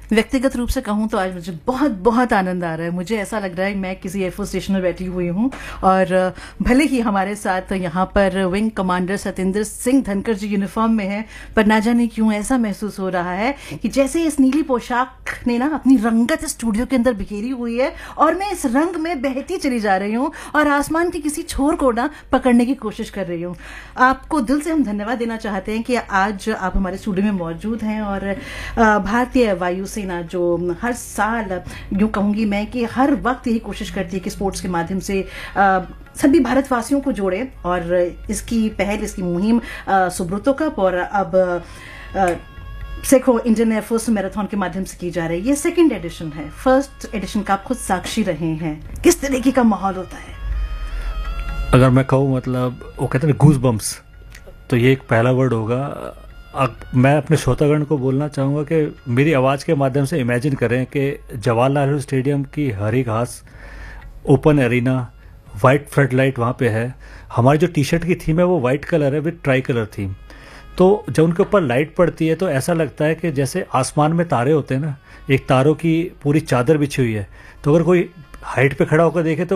व्यक्तिगत रूप से कहूँ तो आज मुझे बहुत बहुत आनंद आ रहा है। मुझे ऐसा लग रहा है मैं किसी एयरफोर्स स्टेशन में बैठी हुई हूँ और भले ही हमारे साथ यहाँ पर विंग कमांडर सतेंद्र सिंह धनकर जी यूनिफॉर्म में हैं, पर ना जाने क्यों ऐसा महसूस हो रहा है कि जैसे इस नीली पोशाक ने ना अपनी रंगत स्टूडियो के अंदर बिखेरी हुई है और मैं इस रंग में बहती चली जा रही हूँ और आसमान के किसी छोर को ना पकड़ने की कोशिश कर रही हूँ। आपको दिल से हम धन्यवाद देना चाहते हैं कि आज आप हमारे स्टूडियो में मौजूद हैं और भारतीय वायुसेना जो हर साल, यूं कहूंगी मैं कि हर वक्त यही कोशिश करती है कि स्पोर्ट्स के माध्यम से सभी भारतवासियों को जोड़े और इसकी पहल, इसकी मुहिम सुब्रतो कप और अब सेखो इंडियन एयरफोर्स मैराथन के माध्यम से की जा रही है। ये सेकंड एडिशन है। फर्स्ट एडिशन का आप खुद साक्षी रहे हैं, किस तरीके का माहौल होता है? अगर मैं कहूँ मतलब वो कहते हैं गूज बम्प्स, तो ये एक पहला वर्ड होगा। मैं अपने श्रोतागण को बोलना चाहूँगा कि मेरी आवाज़ के माध्यम से इमेजिन करें कि जवाहरलाल नेहरू स्टेडियम की हरी घास, open arena, white flood light वहाँ पे है। हमारी जो टी शर्ट की थीम है वो वाइट कलर है विद ट्राई कलर थीम। तो जब उनके ऊपर लाइट पड़ती है तो ऐसा लगता है कि जैसे आसमान में तारे होते हैं ना, एक तारों की पूरी चादर बिछी हुई है। तो अगर कोई हाइट पे खड़ा होकर देखे तो